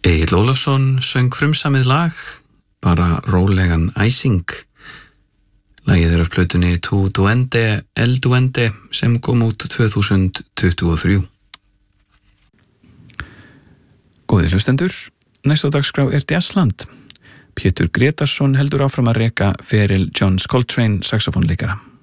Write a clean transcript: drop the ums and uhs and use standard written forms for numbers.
Egill Ólafsson söng frumsamið lag, bara rólegan æsing. Lagið af plötunni Tu Duende, El Duende sem kom út 2023. Góðir hlustendur, næst á dagskrá Jazzland. Pétur Gretarsson heldur áfram að reka feril John Coltrane saxofónleikara.